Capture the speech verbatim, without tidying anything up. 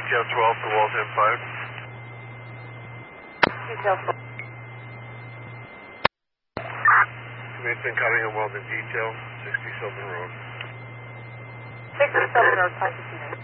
detail twelve to Waltham five. Detail four. Commencement Cottingham Weldon detail, sixty Sylvan Road. sixty Sylvan Road, five fifty-nine.